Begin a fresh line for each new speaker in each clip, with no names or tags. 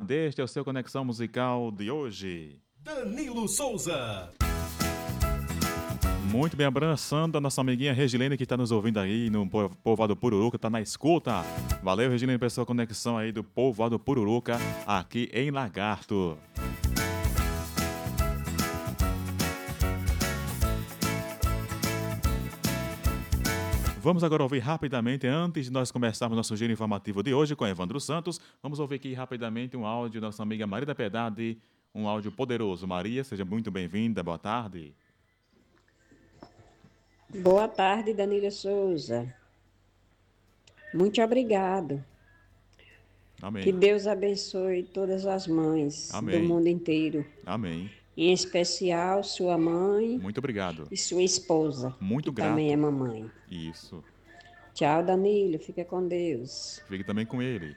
tarde. Este é o seu Conexão Musical de hoje.
Danilo Souza.
Muito bem, abraçando a nossa amiguinha Regilene que está nos ouvindo aí no Povoado Pururuca, está na escuta. Valeu, Regilene, pela sua conexão aí do Povoado Pururuca, aqui em Lagarto. Vamos agora ouvir rapidamente, antes de nós começarmos nosso giro informativo de hoje com Evandro Santos, vamos ouvir aqui rapidamente um áudio da nossa amiga Maria da Piedade, um áudio poderoso. Maria, seja muito bem-vinda, boa tarde.
Boa tarde, Danilo Souza. Muito obrigado. Que
Amém.
Deus abençoe todas as mães do
Amém.
mundo inteiro.
Amém.
Em especial sua mãe
Muito obrigado.
e sua esposa, que
Muito
também é
grato.
mamãe.
Isso.
Tchau, Danilo. Fica com Deus.
Fique também com ele.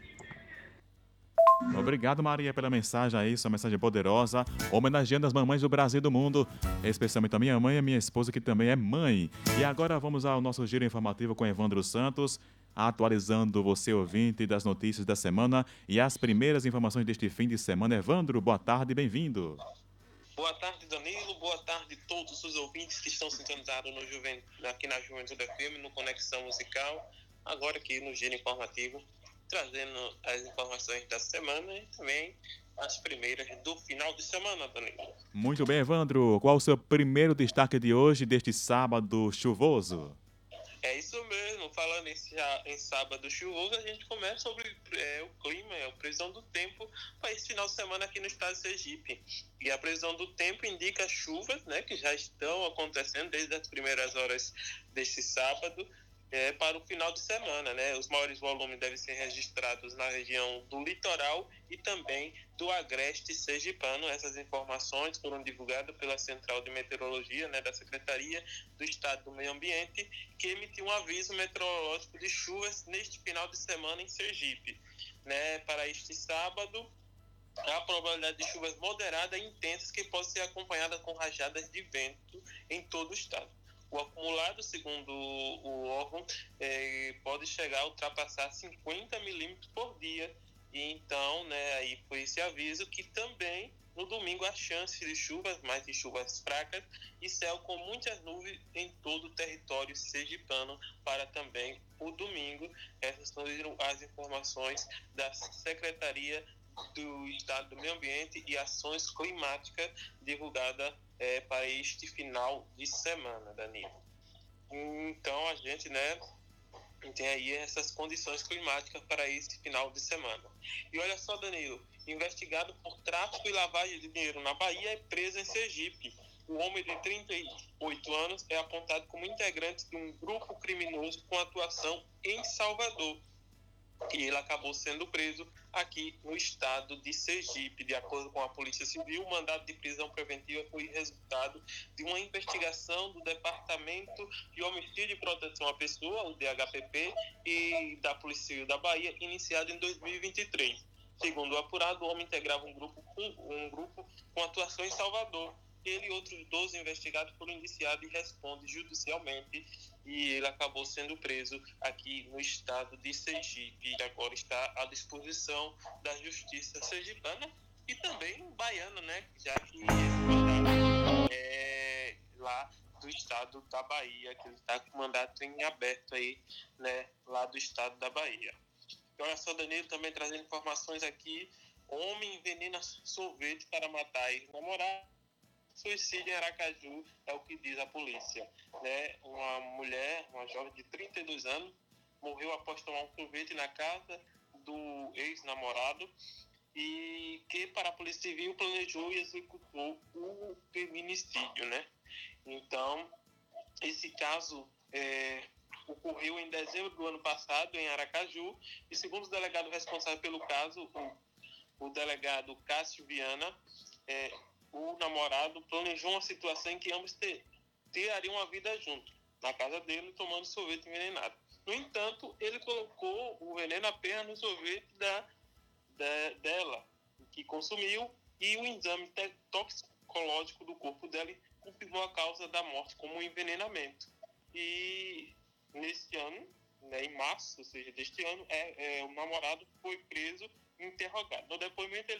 Obrigado, Maria, pela mensagem aí, sua mensagem poderosa, homenageando as mamães do Brasil e do mundo, especialmente a minha mãe e a minha esposa, que também é mãe. E agora vamos ao nosso giro informativo com Evandro Santos, atualizando você, ouvinte, das notícias da semana e as primeiras informações deste fim de semana. Evandro, boa tarde e bem-vindo.
Boa tarde, Danilo. Boa tarde a todos os ouvintes que estão sintonizados aqui na Juventude FM, no Conexão Musical, agora aqui no Giro Informativo, trazendo as informações da semana e também as primeiras do final de semana, Danilo.
Muito bem, Evandro. Qual o seu primeiro destaque de hoje, deste sábado chuvoso?
É isso mesmo, falando em sábado chuvoso, a gente começa sobre o clima, a previsão do tempo para esse final de semana aqui no estado de Sergipe. E a previsão do tempo indica chuvas, né, que já estão acontecendo desde as primeiras horas deste sábado, para o final de semana, né? Os maiores volumes devem ser registrados na região do litoral e também do agreste sergipano. Essas informações foram divulgadas pela Central de Meteorologia, né, da Secretaria do Estado do Meio Ambiente, que emitiu um aviso meteorológico de chuvas neste final de semana em Sergipe, né? Para este sábado, há probabilidade de chuvas moderadas e intensas que podem ser acompanhadas com rajadas de vento em todo o estado. O acumulado, segundo o órgão, pode chegar a ultrapassar 50 milímetros por dia. E então, né, aí foi esse aviso que também no domingo há chance de chuvas, mas de chuvas fracas, e céu com muitas nuvens em todo o território sergipano para também o domingo. Essas são as informações da Secretaria do Estado do Meio Ambiente e Ações Climáticas divulgada para este final de semana, Danilo. Então a gente, né, tem aí essas condições climáticas para esse final de semana. E olha só, Danilo, investigado por tráfico e lavagem de dinheiro na Bahia é preso em Sergipe. O homem de 38 anos é apontado como integrante de um grupo criminoso com atuação em Salvador. E ele acabou sendo preso aqui no estado de Sergipe. De acordo com a Polícia Civil, o mandado de prisão preventiva foi resultado de uma investigação do Departamento de Homicídio e Proteção à Pessoa, o DHPP, e da Polícia Civil da Bahia, iniciado em 2023. Segundo o apurado, o homem integrava um grupo com atuação em Salvador. Ele e outros 12 investigados foram indiciados e respondem judicialmente, e ele acabou sendo preso aqui no estado de Sergipe e agora está à disposição da Justiça sergipana e também baiana, né? Já que esse mandato é lá do estado da Bahia, que ele está com mandato em aberto aí, né? Lá do estado da Bahia. E olha só, Danilo, também trazendo informações aqui: homem envenena sorvete para matar ex-namorado. Suicídio em Aracaju, é o que diz a polícia, né? Uma mulher, uma jovem de 32 anos, morreu após tomar um sorvete na casa do ex-namorado e que, para a Polícia Civil, planejou e executou o feminicídio, né? Então, esse caso ocorreu em dezembro do ano passado em Aracaju e, segundo o delegado responsável pelo caso, o delegado Cássio Viana, o namorado planejou uma situação em que ambos teriam uma vida junto, na casa dele, tomando sorvete envenenado. No entanto, ele colocou o veneno apenas no sorvete dela, que consumiu, e o exame toxicológico do corpo dela confirmou a causa da morte como um envenenamento. E neste ano, né, em março, ou seja, deste ano, o namorado foi preso e interrogado. No depoimento, ele